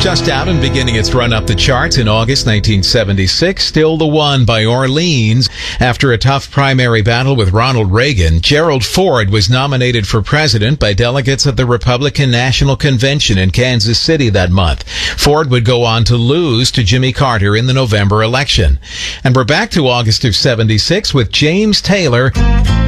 Just out and beginning its run up the charts in August 1976, Still the One by Orleans. After a tough primary battle with Ronald Reagan, Gerald Ford was nominated for president by delegates at the Republican National Convention in Kansas City that month. Ford would go on to lose to Jimmy Carter in the November election. And we're back to August of 76 with James Taylor.